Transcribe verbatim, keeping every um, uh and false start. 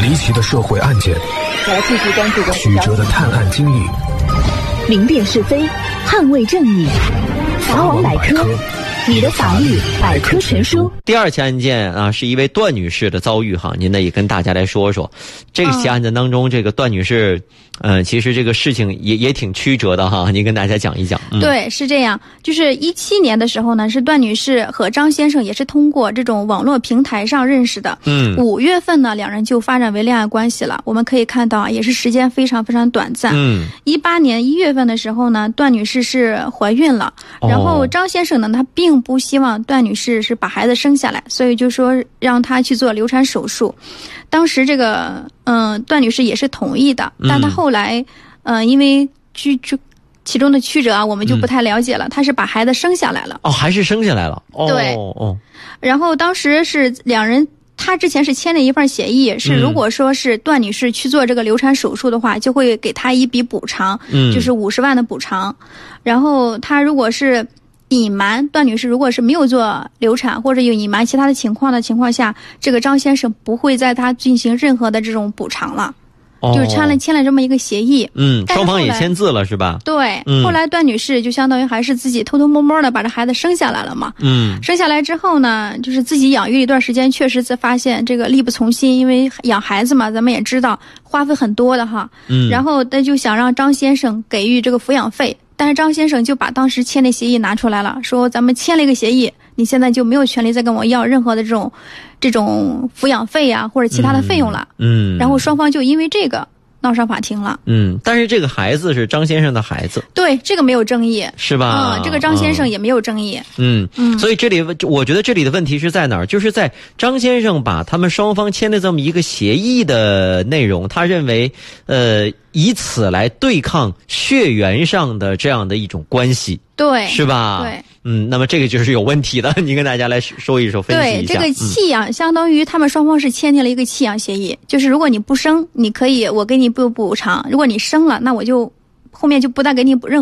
离奇的社会案件， 来继续关注的曲折的探案经历， 明辨是非，捍卫正义。法网百科，你的法律百科全书。 第二起案件啊，是一位段女士的遭遇哈，您呢也跟大家来说说。这个起案件当中，这个段女士，嗯、呃，其实这个事情也也挺曲折的哈，您跟大家讲一讲。嗯、 对，是这样，就是一七年的时候呢，是段女士和张先生也是通过这种网络平台上认识的。 嗯， 五月份呢，两人就发展为恋爱关系了。我们可以看到啊，也是时间非常非常短暂。 嗯， 一八年一月份的时候呢，段女士是怀孕了，然后张先生呢，他并不希望段女士是把孩子生下来，所以就说让她去做流产手术。当时这个嗯、呃，段女士也是同意的，但她后来嗯、呃，因为曲曲其中的曲折啊，我们就不太了解了。她、嗯、是把孩子生下来了。 哦，还是生下来了。哦、 对。 哦。 然后当时是两人。他之前是签了一份协议，是如果说是段女士去做这个流产手术的话，嗯、就会给她一笔补偿，嗯，就是五十万的补偿。然后他如果是隐瞒，段女士如果是没有做流产或者有隐瞒其他的情况的情况下，这个张先生不会在他进行任何的这种补偿了。就是签了签了这么一个协议， 嗯，双方也签字了是吧？ 对，嗯、后来段女士就相当于还是自己偷偷摸摸的把这孩子生下来了嘛， 嗯， 生下来之后呢，就是自己养育一段时间，确实才发现这个力不从心，因为养孩子嘛，咱们也知道花费很多的哈，嗯，然后他就想让张先生给予这个抚养费，但是张先生就把当时签的协议拿出来了，说咱们签了一个协议，你现在就没有权利再跟我要任何的这种这种抚养费呀、啊、或者其他的费用了， 嗯， 然后双方就因为这个闹上法庭了。 嗯，但是这个孩子是张先生的孩子， 对，这个没有争议， 是吧？ 嗯，这个张先生也没有争议。 嗯嗯，所以这里我觉得这里的问题是在哪儿？就是在张先生把他们双方签的这么一个协议的内容，他认为呃以此来对抗血缘上的这样的一种关系， 对， 是吧？ 对。 嗯，那么这个就是有问题的，你跟大家来说一说，分析一下。 对，这个弃养、嗯、相当于他们双方是签订了一个弃养协议，就是如果你不生，你可以我给你不补偿；如果你生了，那我就后面就不但给你补任何。